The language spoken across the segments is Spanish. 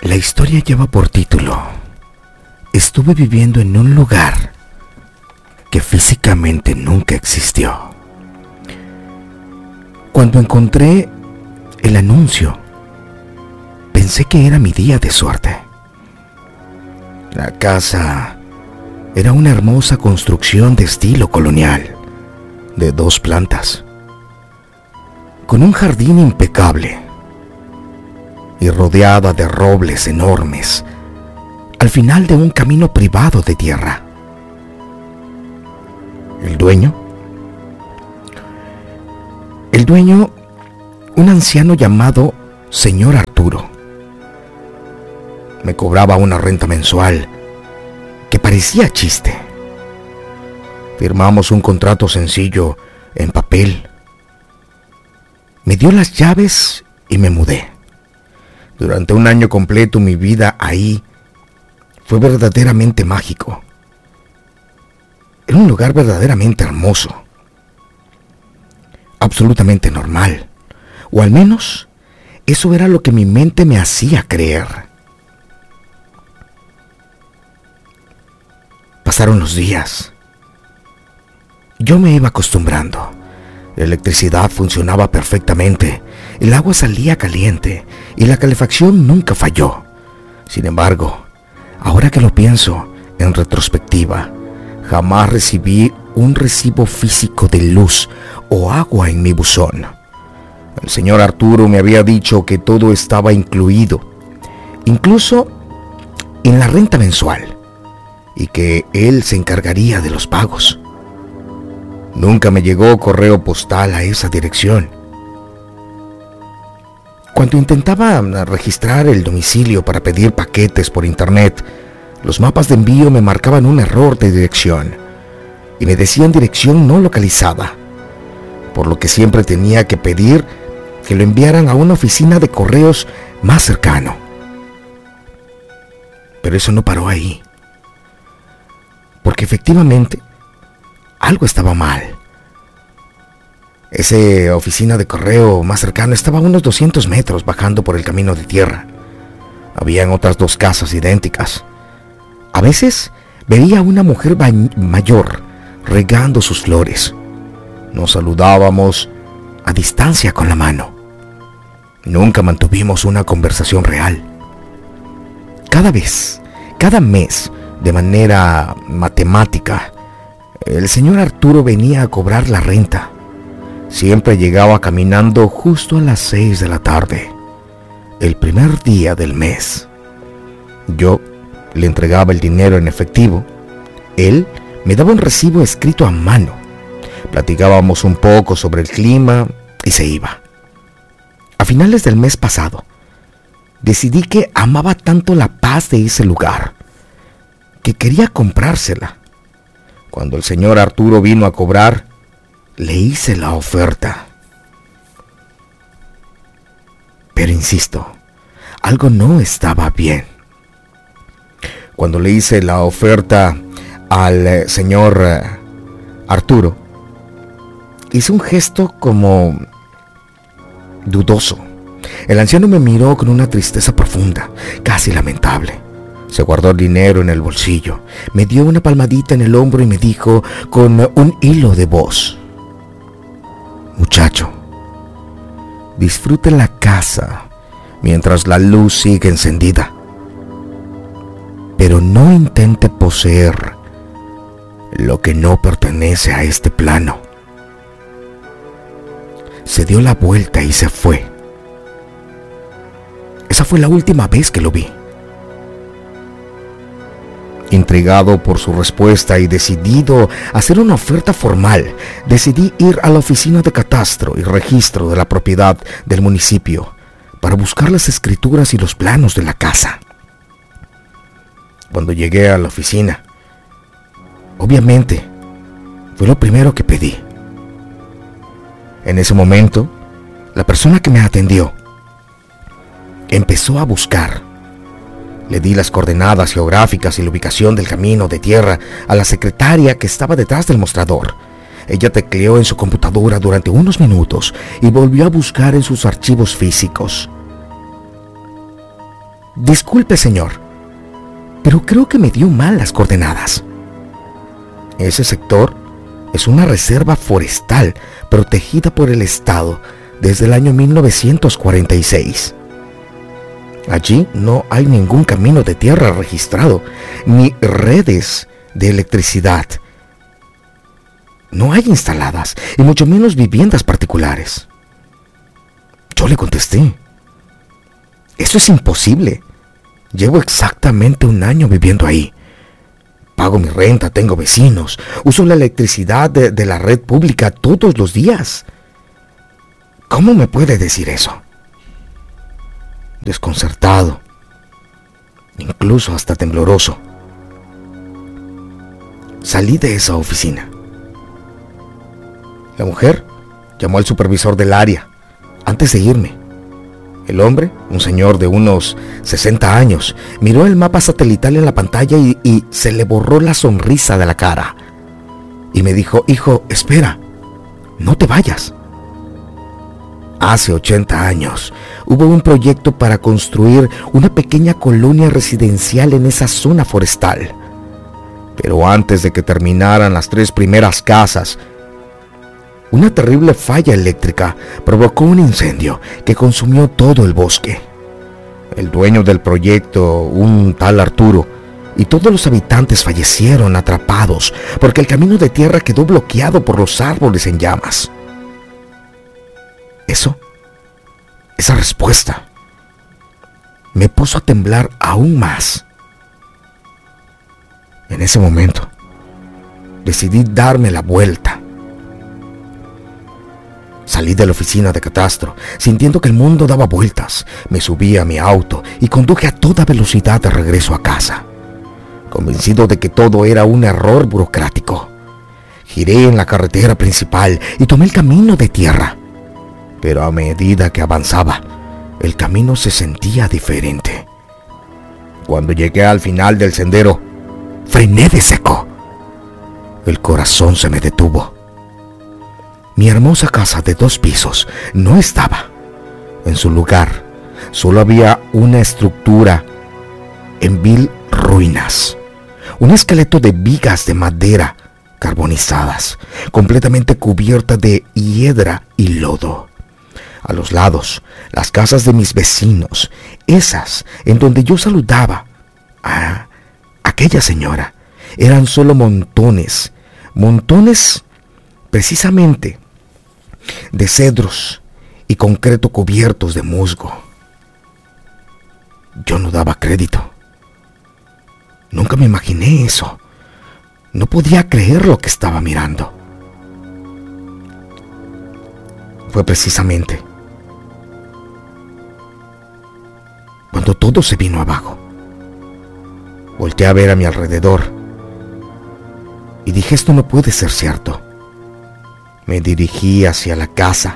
La historia lleva por título: estuve viviendo en un lugar que físicamente nunca existió. Cuando encontré el anuncio, pensé que era mi día de suerte. La casa era una hermosa construcción de estilo colonial, de 2 plantas, con un jardín impecable y rodeada de robles enormes, al final de un camino privado de tierra. El dueño, un anciano llamado señor Arturo, me cobraba una renta mensual que parecía chiste. Firmamos un contrato sencillo en papel. Me dio las llaves y me mudé. Durante un año completo mi vida ahí fue verdaderamente mágico. Era un lugar verdaderamente hermoso, absolutamente normal, o al menos eso era lo que mi mente me hacía creer. Pasaron los días. Yo me iba acostumbrando. La electricidad funcionaba perfectamente, el agua salía caliente y la calefacción nunca falló. Sin embargo, ahora que lo pienso en retrospectiva, jamás recibí un recibo físico de luz o agua en mi buzón. El señor Arturo me había dicho que todo estaba incluido, incluso en la renta mensual, y que él se encargaría de los pagos. Nunca me llegó correo postal a esa dirección. Cuando intentaba registrar el domicilio para pedir paquetes por internet, los mapas de envío me marcaban un error de dirección y me decían dirección no localizada, por lo que siempre tenía que pedir que lo enviaran a una oficina de correos más cercano. Pero eso no paró ahí, porque efectivamente algo estaba mal. Esa oficina de correo más cercano estaba a unos 200 metros bajando por el camino de tierra. Habían otras 2 casas idénticas. A veces veía a una mujer mayor regando sus flores. Nos saludábamos a distancia con la mano. Nunca mantuvimos una conversación real. Cada mes, de manera matemática, el señor Arturo venía a cobrar la renta. Siempre llegaba caminando justo a las 6 de la tarde, el primer día del mes. Yo le entregaba el dinero en efectivo. Él me daba un recibo escrito a mano. Platicábamos un poco sobre el clima y se iba. A finales del mes pasado, decidí que amaba tanto la paz de ese lugar que quería comprársela. Cuando el señor Arturo vino a cobrar, le hice la oferta. Pero insisto, algo no estaba bien. Cuando le hice la oferta al señor Arturo, hice un gesto como dudoso. El anciano me miró con una tristeza profunda, casi lamentable. Se guardó el dinero en el bolsillo, me dio una palmadita en el hombro y me dijo con un hilo de voz: muchacho, disfrute la casa mientras la luz sigue encendida, pero no intente poseer lo que no pertenece a este plano. Se dio la vuelta y se fue. Esa fue la última vez que lo vi. Intrigado por su respuesta y decidido a hacer una oferta formal, decidí ir a la oficina de catastro y registro de la propiedad del municipio para buscar las escrituras y los planos de la casa. Cuando llegué a la oficina, obviamente, fue lo primero que pedí. En ese momento, la persona que me atendió empezó a buscar. Le di las coordenadas geográficas y la ubicación del camino de tierra a la secretaria que estaba detrás del mostrador. Ella tecleó en su computadora durante unos minutos y volvió a buscar en sus archivos físicos. Disculpe, señor, pero creo que me dio mal las coordenadas. Ese sector es una reserva forestal protegida por el Estado desde el año 1946. Allí no hay ningún camino de tierra registrado, ni redes de electricidad. No hay instaladas, y mucho menos viviendas particulares. Yo le contesté: eso es imposible. Llevo exactamente un año viviendo ahí. Pago mi renta, tengo vecinos, uso la electricidad de la red pública todos los días. ¿Cómo me puede decir eso? Desconcertado, incluso hasta tembloroso, salí de esa oficina. La mujer llamó al supervisor del área antes de irme. El hombre, un señor de unos 60 años, miró el mapa satelital en la pantalla y se le borró la sonrisa de la cara. Y me dijo: hijo, espera, no te vayas. Hace 80 años hubo un proyecto para construir una pequeña colonia residencial en esa zona forestal. Pero antes de que terminaran las 3 primeras casas, una terrible falla eléctrica provocó un incendio que consumió todo el bosque. El dueño del proyecto, un tal Arturo, y todos los habitantes fallecieron atrapados porque el camino de tierra quedó bloqueado por los árboles en llamas. Esa respuesta me puso a temblar aún más. En ese momento, decidí darme la vuelta. Salí de la oficina de catastro, sintiendo que el mundo daba vueltas. Me subí a mi auto y conduje a toda velocidad de regreso a casa, convencido de que todo era un error burocrático. Giré en la carretera principal y tomé el camino de tierra. Pero a medida que avanzaba, el camino se sentía diferente. Cuando llegué al final del sendero, frené de seco. El corazón se me detuvo. Mi hermosa casa de 2 pisos no estaba. En su lugar, solo había una estructura en vil ruinas. Un esqueleto de vigas de madera carbonizadas, completamente cubierta de hiedra y lodo. A los lados, las casas de mis vecinos, esas en donde yo saludaba a aquella señora, eran solo montones precisamente de cedros y concreto cubiertos de musgo. Yo no daba crédito. Nunca me imaginé eso. No podía creer lo que estaba mirando. Fue precisamente cuando todo se vino abajo. Volteé a ver a mi alrededor y dije: esto no puede ser cierto. Me dirigí hacia la casa.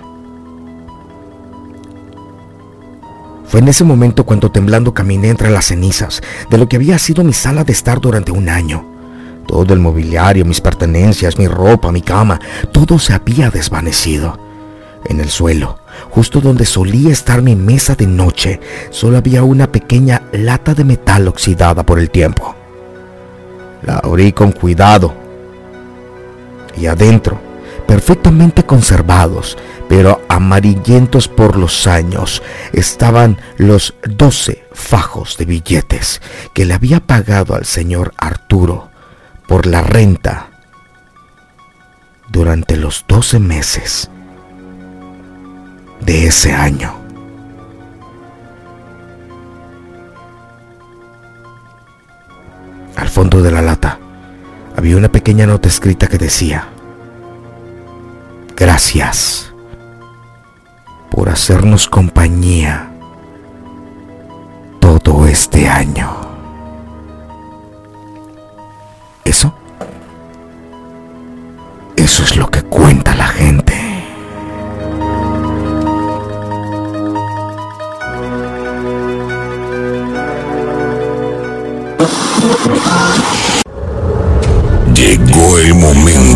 Fue en ese momento cuando, temblando, caminé entre las cenizas de lo que había sido mi sala de estar durante un año. Todo el mobiliario, mis pertenencias, mi ropa, mi cama, todo se había desvanecido. En el suelo, justo donde solía estar mi mesa de noche, solo había una pequeña lata de metal oxidada por el tiempo. La abrí con cuidado y adentro, perfectamente conservados, pero amarillentos por los años, estaban los 12 fajos de billetes que le había pagado al señor Arturo por la renta durante los 12 meses de ese año. Al fondo de la lata había una pequeña nota escrita que decía: gracias por hacernos compañía todo este año. Eso es lo que cuenta la gente. Llegó el momento.